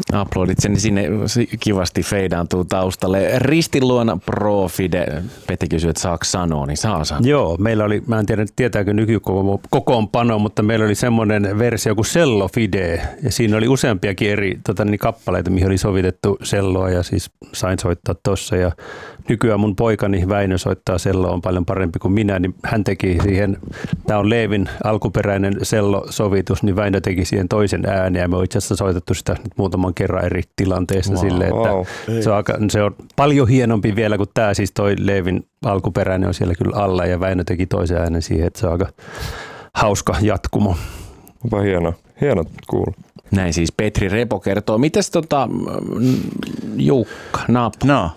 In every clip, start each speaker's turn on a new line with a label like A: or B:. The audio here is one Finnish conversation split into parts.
A: Aplodit sen sinne kivasti feidaantuu taustalle. Ristin luona Pro Fide. Pete kysyy, että saako sanoa, niin saa sanoa.
B: Joo, meillä oli, mä en tiedä tietääkö nykykokoonpano, mutta meillä oli semmoinen versio kuin Cello Fide. Ja siinä oli useampiakin eri kappaleita, mihin oli sovitettu selloa ja siis sain soittaa tossa. Ja nykyään mun poikani Väinö soittaa selloa, on paljon parempi kuin minä, niin hän teki siihen, tämä on Leevin alkuperäinen sellosovitus, niin Väinö teki siihen toisen äänen ja me on itse asiassa soitettu sitä nyt muutaman kerran eri tilanteessa silleen, että se on paljon hienompi vielä kuin tämä, siis toi Leevin alkuperäinen on siellä kyllä alla ja Väinö teki toisen äänen siihen, että se on aika hauska jatkumo.
C: Onpa hieno kuulla.
A: Näin siis Petri Repo kertoo. Mites Jukka,
D: No.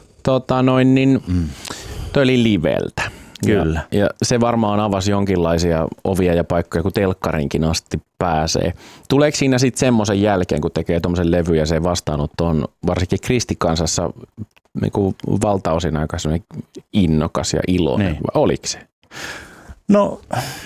A: Toi oli liveltä.
D: Kyllä.
A: Ja se varmaan avasi jonkinlaisia ovia ja paikkoja, kun telkkarinkin asti pääsee. Tuleeko siinä sitten semmoisen jälkeen, kun tekee tuommoisen levy ja se vastaanotto on varsinkin kristikansassa niin valtaosin aika innokas ja iloinen? Niin. Oliko se?
D: No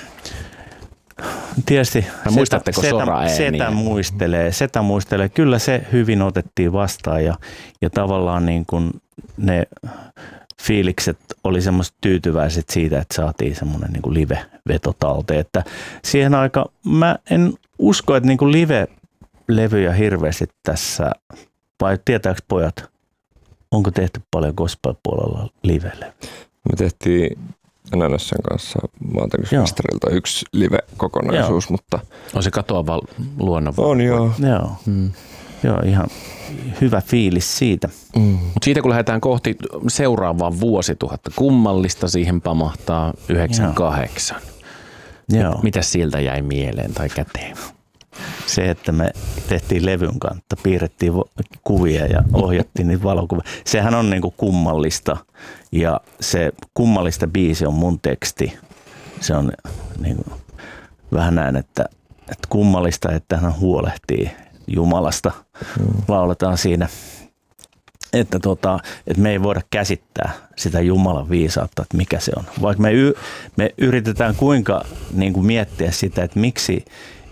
D: tietysti
A: muistatteko soraääniä?
D: Setä muistelee. Kyllä se hyvin otettiin vastaan ja tavallaan niin kuin ne fiilikset oli semmoiset tyytyväiset siitä, että saatiin semmoinen niin kuin live-veto talteen. Että siihen aikaan mä en usko, että niin kuin live-levyjä hirveästi tässä, vai tietääkö pojat, onko tehty paljon gospel-puolella live-levyjä?
C: Me tehtiin NNS:n kanssa maanteknismestarilta yksi live-kokonaisuus, mutta
A: on se katoava luonnon.
C: On joo.
D: Joo, ihan hyvä fiilis siitä.
A: Mutta siitä kun lähdetään kohti seuraavaa vuosituhatta, kummallista siihen pamahtaa 98.
D: Joo.
A: Mitä sieltä jäi mieleen tai käteen?
D: Se, että me tehtiin levyn kanssa, piirrettiin kuvia ja ohjattiin niitä valokuvia. Sehän on niinku kummallista ja se kummallista biisi on mun teksti. Se on niinku vähän näin, että kummallista, että hän huolehtii Jumalasta. Lauletaan siinä, että me ei voida käsittää sitä Jumalan viisautta, että mikä se on. Vaikka me yritetään kuinka niin kuin miettiä sitä, että miksi,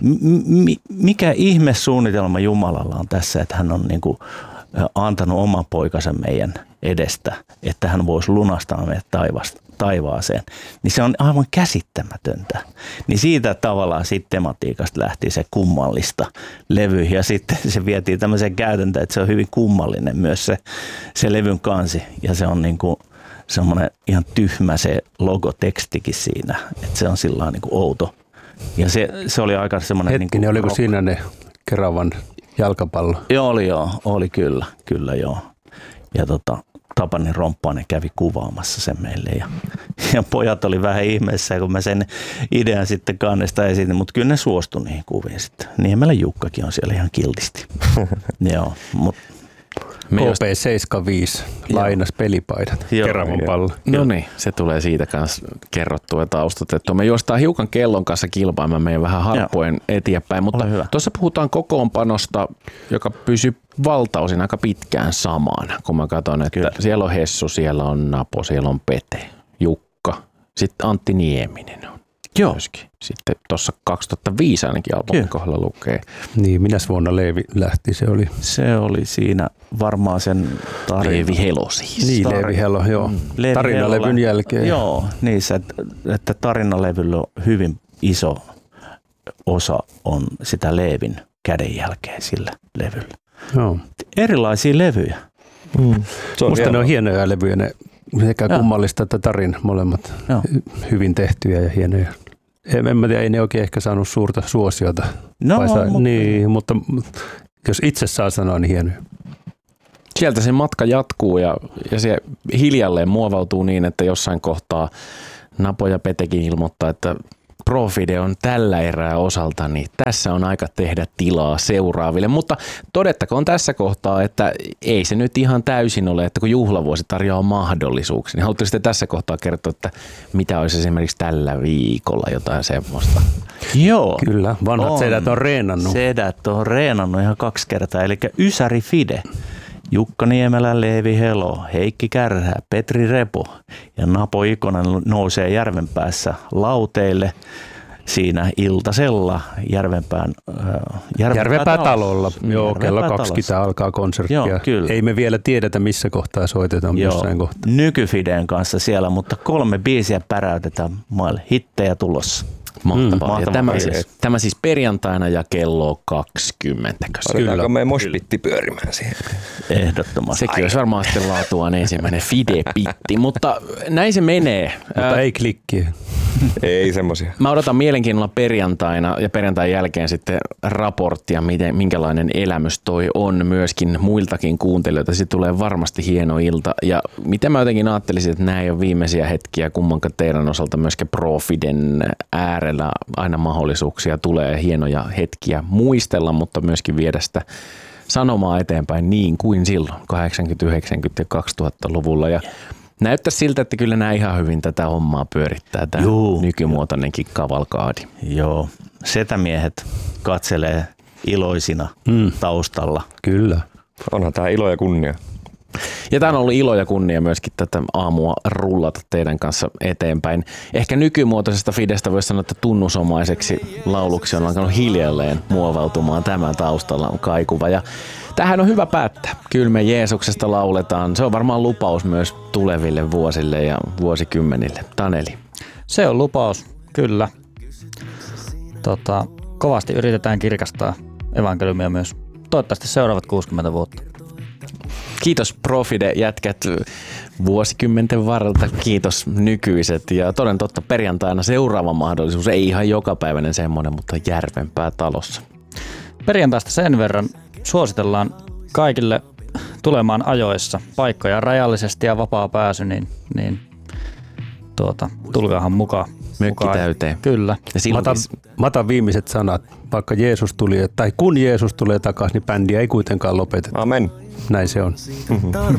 D: mikä ihmesuunnitelma Jumalalla on tässä, että hän on niin kuin antanut oman poikansa meidän edestä, että hän voisi lunastaa meidät taivaaseen, niin se on aivan käsittämätöntä. Niin siitä tavallaan siitä tematiikasta lähti se kummallista levy ja sitten se vietiin tämmöiseen käytäntöön, että se on hyvin kummallinen myös se levyn kansi ja se on niin kuin semmoinen ihan tyhmä se logotekstikin siinä, että se on sillä niin kuin outo. Ja se oli aika semmoinen
B: hetkinen, oliko siinä ne Keravan jalkapallo?
D: Joo, oli kyllä joo. Ja Tapani Romppainen kävi kuvaamassa sen meille ja pojat oli vähän ihmeessä, kun mä sen idean sitten kannesta esitin, mutta kyllä ne suostui niihin kuviin sitten. Niemelän Jukkakin on siellä ihan kiltisti. Joo, mutta
B: KP75 lainas pelipaidat, Keravan pallo.
A: No niin, se tulee siitä kanssa kerrottua taustatettua. Me juostaan hiukan kellon kanssa kilpailemaan meidän vähän harppojen eteenpäin, mutta tuossa puhutaan kokoonpanosta, joka pysyy valtaosin aika pitkään samana, kun mä katson, että siellä on Hessu, siellä on Napo, siellä on Pete, Jukka, sitten Antti Nieminen on. Joo. Myöskin. Sitten tuossa 2005 ainakin albumin kohdalla lukee.
B: Niin, minäs vuonna Leevi lähti se oli?
D: Se oli siinä varmaan sen
A: Leevi Helo siis.
B: Niin, Leevi Helo, joo. Tarinalevyn jälkeen.
D: Joo, niin se, että tarinalevyllä on hyvin iso osa on sitä Leevin kädenjälkeä sillä levyllä.
B: Joo.
D: Erilaisia levyjä.
B: Musta ne on hienoja levyjä, ne sekä kummallista että tarina molemmat hyvin tehtyjä ja hienoja. En mä tiedä, ei ne oikein ehkä saanut suurta suosiota. Niin, mutta jos itse saa sanoa, niin hienoja.
A: Sieltä se matka jatkuu ja se hiljalleen muovautuu niin, että jossain kohtaa Napo ja Petekin ilmoittaa, että Pro Fide on tällä erää osalta, niin tässä on aika tehdä tilaa seuraaville. Mutta todettakoon tässä kohtaa, että ei se nyt ihan täysin ole, että kun juhlavuosi tarjoaa mahdollisuuksia, niin haluatteko sitten tässä kohtaa kertoa, että mitä olisi esimerkiksi tällä viikolla jotain semmoista?
D: Joo.
B: Kyllä, vanhat sedät on reenannut.
D: Sedät on reenannut ihan 2 kertaa, eli Ysäri Fide. Jukka Niemelä, Leevi Helo, Heikki Kärhä, Petri Repo ja Napo Ikonen nousee Järvenpäässä lauteille. siinä iltasella Järvenpään
B: talolla. Joo, kello 20 alkaa konserttia.
D: Joo, kyllä.
B: Ei me vielä tiedetä, missä kohtaa soitetaan, jossain kohtaa.
D: Nykyfideen kanssa siellä, mutta 3 biisiä päräytetään maalle. Hittejä tulossa.
A: Mahtavaa. Ja tämä siis perjantaina ja kello 20.
C: Laitetaanko me moshpitti pyörimään siihen?
D: Ehdottomasti.
A: Sekin olisi varmaan sitten laatuaan ensimmäinen Fide-pitti, mutta näin se menee.
B: Mutta ei klikkiä.
C: Ei semmosia.
A: Mä odotan mielenkiinnolla perjantaina ja perjantain jälkeen sitten raporttia, minkälainen elämys toi on myöskin muiltakin kuuntelijoilta. Sitten tulee varmasti hieno ilta. Ja miten mä jotenkin ajattelisin, että nämä ei ole viimeisiä hetkiä kummankaan teidän osalta myöskin Profiden äärellä aina mahdollisuuksia tulee hienoja hetkiä muistella, mutta myöskin viedä sitä sanomaa eteenpäin niin kuin silloin 80-, 90- ja 2000-luvulla. Ja näyttää siltä, että kyllä nämä ihan hyvin tätä hommaa pyörittää, tämä nykymuotoinenkin kavalkaadi.
D: Joo, setämiehet katselee iloisina taustalla.
B: Kyllä.
C: Onhan tää ilo ja kunnia.
A: Ja tämä on ollut ilo ja kunnia myöskin tätä aamua rullata teidän kanssa eteenpäin. Ehkä nykymuotoisesta Fidestä voisi sanoa, että tunnusomaiseksi lauluksi on alkanut hiljalleen muovautumaan tämän taustalla kaikuva. Ja tähän on hyvä päättää. Kyllä me Jeesuksesta lauletaan. Se on varmaan lupaus myös tuleville vuosille ja vuosikymmenille. Taneli.
E: Se on lupaus, kyllä. Kovasti yritetään kirkastaa evankeliumia myös. Toivottavasti seuraavat 60 vuotta.
A: Kiitos Profide-jätkät vuosikymmenten varrelta. Kiitos nykyiset. Ja toden totta perjantaina seuraava mahdollisuus. Ei ihan jokapäiväinen semmoinen, mutta Järvenpää talossa.
E: Perjantaista sen verran suositellaan kaikille tulemaan ajoissa. Paikkoja rajallisesti ja vapaa pääsy, niin tulkaahan mukaan.
A: Mökki täyteen.
E: Kyllä.
B: Mä otan viimeiset sanat. Vaikka Jeesus tuli, tai kun Jeesus tulee takaisin, niin bändiä ei kuitenkaan lopeteta.
C: Amen.
B: Näin se on.
F: Tarvitse